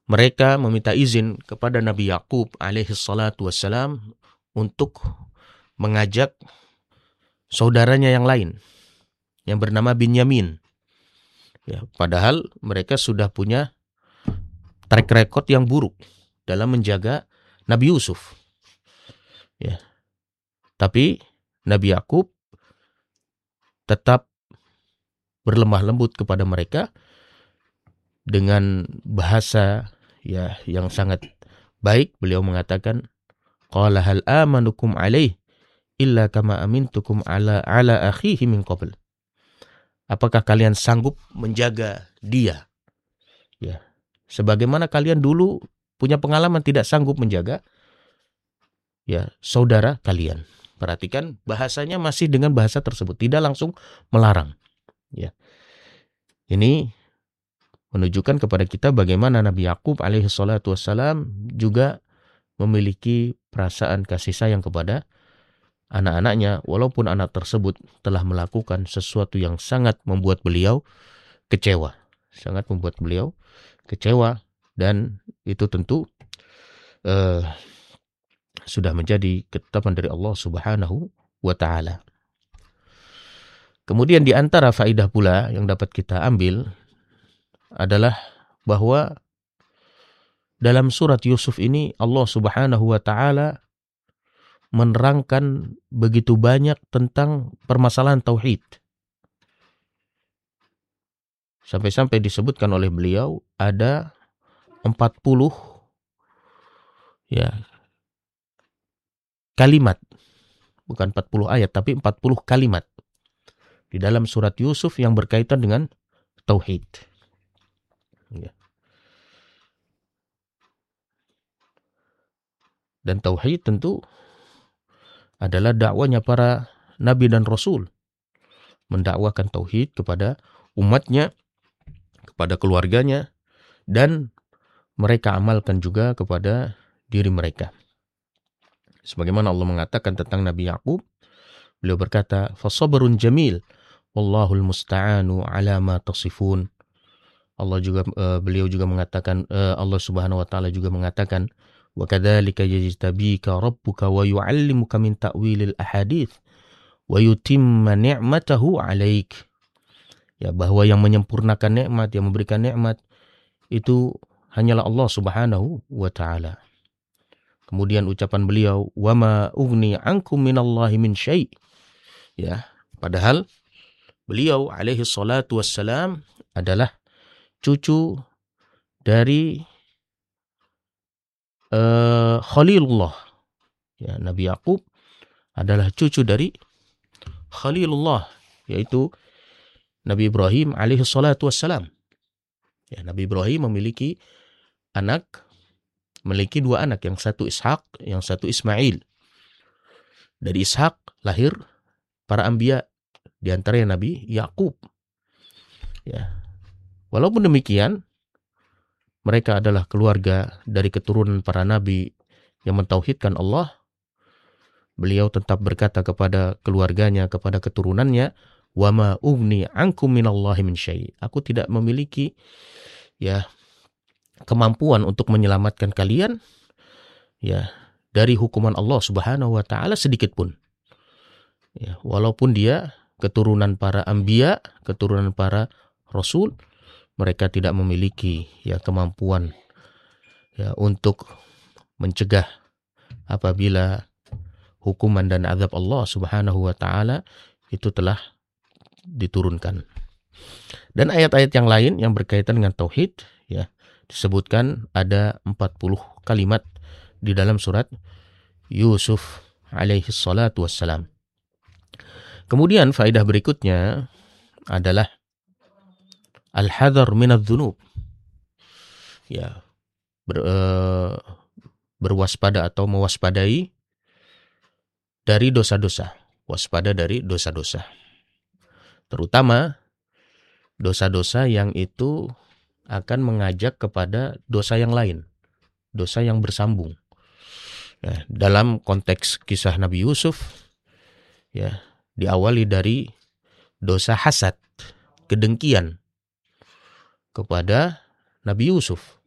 mereka meminta izin kepada Nabi Yakub alaihi salatu wassalam untuk mengajak saudaranya yang lain yang bernama Binyamin. Ya, padahal mereka sudah punya track record yang buruk dalam menjaga Nabi Yusuf. Ya. Tapi Nabi Yakub tetap berlemah lembut kepada mereka dengan bahasa yang sangat baik. Beliau mengatakan, qala hal amanukum alaih illa kama amintukum ala akhihi min qabl. Apakah kalian sanggup menjaga dia? Ya. Sebagaimana kalian dulu punya pengalaman tidak sanggup menjaga saudara kalian. Perhatikan bahasanya masih dengan bahasa tersebut, tidak langsung melarang. Ya. Ini menunjukkan kepada kita bagaimana Nabi Yakub alaihi salatu wassalam juga memiliki perasaan kasih sayang kepada anak-anaknya, walaupun anak tersebut telah melakukan sesuatu yang sangat membuat beliau kecewa. Dan itu tentu sudah menjadi ketetapan dari Allah Subhanahu wa ta'ala. Kemudian di antara faidah pula yang dapat kita ambil adalah bahwa dalam surat Yusuf ini Allah Subhanahu wa ta'ala menerangkan begitu banyak tentang permasalahan tauhid. Sampai-sampai disebutkan oleh beliau ada 40 kalimat, bukan 40 ayat tapi 40 kalimat di dalam surat Yusuf yang berkaitan dengan tauhid. Ya. Dan tauhid tentu adalah dakwanya para nabi dan rasul, mendakwakan tauhid kepada umatnya, kepada keluarganya, dan mereka amalkan juga kepada diri mereka. Sebagaimana Allah mengatakan tentang Nabi Yakub, beliau berkata, "Fasabrun jamil, wallahul musta'anu ala ma tasifun." Beliau juga mengatakan, Allah Subhanahu wa taala juga mengatakan, "Wa kadzalika yajtabika rabbuka wa yu'allimuka min ta'wilil ahadits wa yutimma ni'matahu 'alaik." Ya, bahwa yang menyempurnakan nikmat, yang memberikan nikmat itu hanyalah Allah Subhanahu wa taala. Kemudian ucapan beliau, "Wa ma ughni 'ankum minallahi min syai'." Ya, padahal beliau alaihi salatu wassalam adalah cucu dari Khalilullah. Ya, Nabi Yakub adalah cucu dari Khalilullah, yaitu Nabi Ibrahim alaihi salatu wassalam. Ya, Nabi Ibrahim memiliki dua anak, yang satu Ishak, yang satu Ismail. Dari Ishak lahir para anbiya, di antaranya Nabi Yakub. Ya. Walaupun demikian, mereka adalah keluarga dari keturunan para nabi yang mentauhidkan Allah. Beliau tetap berkata kepada keluarganya, kepada keturunannya, "Wa ma ughni 'ankum minallahi min syai'." Aku tidak memiliki kemampuan untuk menyelamatkan kalian dari hukuman Allah Subhanahu wa taala sedikit pun. Ya, walaupun dia keturunan para anbiya, keturunan para rasul, mereka tidak memiliki kemampuan untuk mencegah apabila hukuman dan azab Allah Subhanahu wa taala itu telah diturunkan. Dan ayat-ayat yang lain yang berkaitan dengan tauhid disebutkan ada 40 kalimat di dalam surat Yusuf alaihi salatu wassalam. Kemudian faedah berikutnya adalah al-hadar minadz dzunub. Ya, berwaspada atau mewaspadai dari dosa-dosa. Waspada dari dosa-dosa. Terutama dosa-dosa yang itu akan mengajak kepada dosa yang lain, dosa yang bersambung. Ya, dalam konteks kisah Nabi Yusuf, diawali dari dosa hasad, kedengkian kepada Nabi Yusuf.